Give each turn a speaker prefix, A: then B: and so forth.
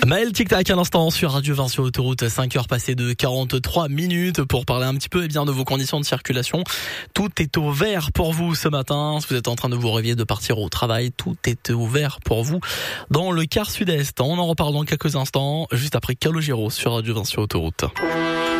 A: Maël Tic-Tac à l'instant sur Radio 20 sur Autoroute, 5h passées de 43 minutes pour parler un petit peu de vos conditions de circulation. Tout est au vert pour vous ce matin. Si vous êtes en train de vous réveiller, de partir au travail, tout est ouvert pour vous dans le quart sud-est. On en reparle dans quelques instants, juste après Calogero sur Radio 20 sur Autoroute.